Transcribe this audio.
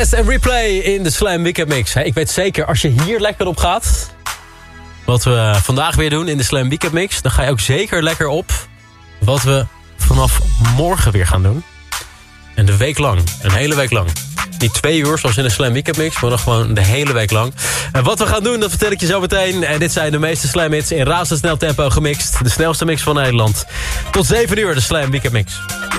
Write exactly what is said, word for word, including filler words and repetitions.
En replay in de Slam Weekend Mix. Ik weet zeker, als je hier lekker op gaat, wat we vandaag weer doen in de Slam Weekend Mix, dan ga je ook zeker lekker op wat we vanaf morgen weer gaan doen. En de week lang, een hele week lang. Niet twee uur zoals in de Slam Weekend Mix, maar dan gewoon de hele week lang. En wat we gaan doen, dat vertel ik je zo meteen. En dit zijn de meeste Slam hits in razendsnel tempo gemixt. De snelste mix van Nederland. Tot zeven uur, de Slam Weekend Mix.